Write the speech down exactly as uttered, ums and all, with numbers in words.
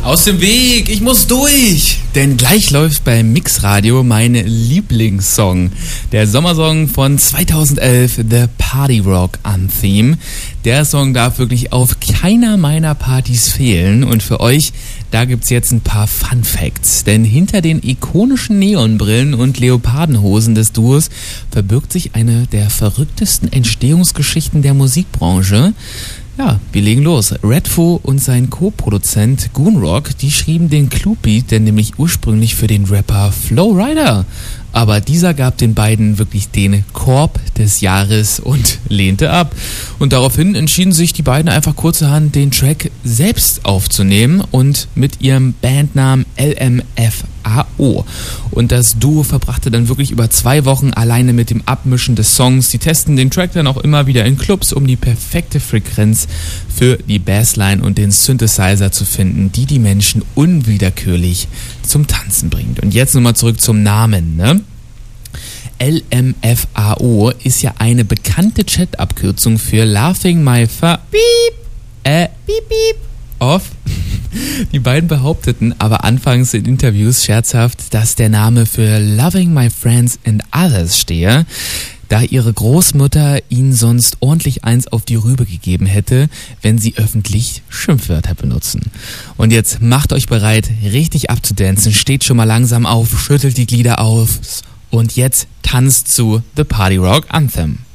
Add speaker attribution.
Speaker 1: Aus dem Weg, ich muss durch! Denn gleich läuft beim Mixradio mein Lieblingssong. Der Sommersong von zweitausendelf, The Party Rock Anthem. Der Song darf wirklich auf keiner meiner Partys fehlen. Und für euch, da gibt's jetzt ein paar Fun Facts. Denn hinter den ikonischen Neonbrillen und Leopardenhosen des Duos verbirgt sich eine der verrücktesten Entstehungsgeschichten der Musikbranche. Ja, wir legen los. Redfoo und sein Co-Produzent Goonrock, die schrieben den Clubbeat, denn nämlich ursprünglich für den Rapper Flo Rida. Aber dieser gab den beiden wirklich den Korb des Jahres und lehnte ab. Und daraufhin entschieden sich die beiden einfach kurzerhand, den Track selbst aufzunehmen und mit ihrem Bandnamen L M F A O. Und das Duo verbrachte dann wirklich über zwei Wochen alleine mit dem Abmischen des Songs. Sie testen den Track dann auch immer wieder in Clubs, um die perfekte Frequenz für die Bassline und den Synthesizer zu finden, die die Menschen unwiederkehrlich zum Tanzen bringt. Und jetzt nochmal zurück zum Namen, ne? L M F A O ist ja eine bekannte Chat-Abkürzung für Laughing My Fa... Piep, äh, piep, piep, off. Die beiden behaupteten aber anfangs in Interviews scherzhaft, dass der Name für Loving My Friends and Others stehe, da ihre Großmutter ihnen sonst ordentlich eins auf die Rübe gegeben hätte, wenn sie öffentlich Schimpfwörter benutzen. Und jetzt macht euch bereit, richtig abzudancen, steht schon mal langsam auf, schüttelt die Glieder auf und jetzt tanzt zu The Party Rock Anthem.